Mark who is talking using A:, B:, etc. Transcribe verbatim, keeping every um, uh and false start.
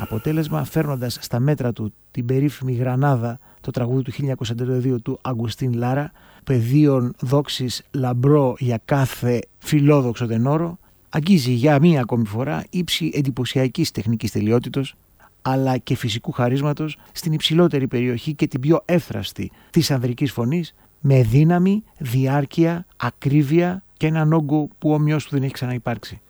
A: αποτέλεσμα, φέρνοντας στα μέτρα του την περίφημη Γρανάδα, το τραγούδι του χίλια εννιακόσια τριάντα δύο του Αγκουστίν Λάρα, πεδίων δόξης λαμπρό για κάθε φιλόδοξο τενόρο, αγγίζει για μία ακόμη φορά ύψη εντυπωσιακής τεχνικής τελειότητος, αλλά και φυσικού χαρίσματος στην υψηλότερη περιοχή και την πιο εύθραστη της ανδρικής φωνής, με δύναμη, διάρκεια, ακρίβεια και έναν όγκο που όμοιος του δεν έχει ξαναυπάρξει.